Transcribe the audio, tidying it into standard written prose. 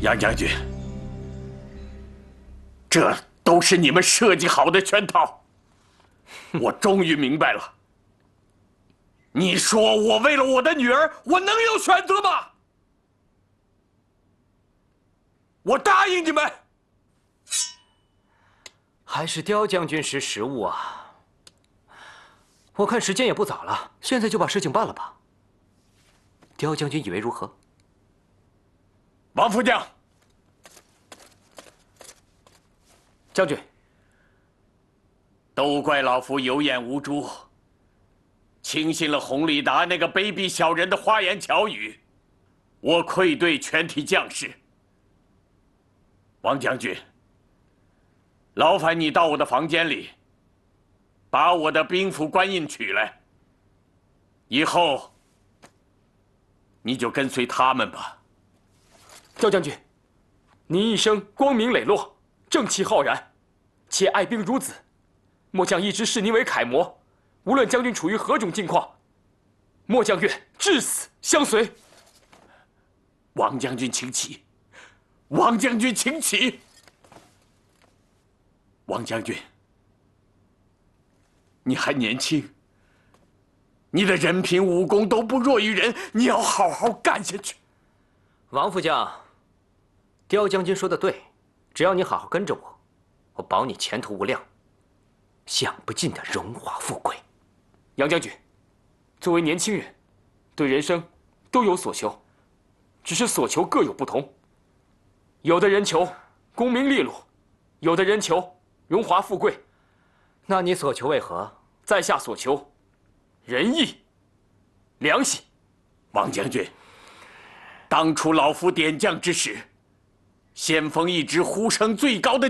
杨将军，这都是你们设计好的圈套。我终于明白了。你说我为了我的女儿，我能有选择吗？我答应你们。 还是刁将军识时务啊！我看时间也不早了，现在就把事情办了吧。刁将军以为如何？ 王副将， 将军， 都怪老夫有眼无珠，轻信了洪礼达那个卑鄙小人的花言巧语，我愧对全体将士。王将军，劳烦你到我的房间里，把我的兵符官印取来。以后，你就跟随他们吧。 刁将军，您一生光明磊落，正气浩然，且爱兵如子，末将一直视您为楷模。无论将军处于何种境况，末将愿至死相随。 王将军请起，王将军请起。王将军，你还年轻，你的人品武功都不弱于人，你要好好干下去。 王副将，刁将军说的对，只要你好好跟着我，我保你前途无量，享不尽的荣华富贵。 杨将军，作为年轻人，对人生都有所求，只是所求各有不同。有的人求功名利禄，有的人求荣华富贵。 那你所求为何？ 在下所求仁义、良心。 王将军，当初老夫点将之时，先锋一直呼声最高的